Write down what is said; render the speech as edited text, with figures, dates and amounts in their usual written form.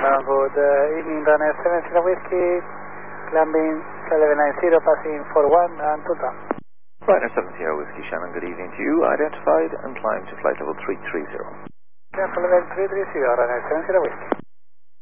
Good evening, runner 70 Whiskey, climbing 1190, passing 41 and 2 down. Ryanair 70 Whiskey, Shannon, good evening to you. Identified and climb to flight level 330. Level 330, Ryanair 70 Whiskey.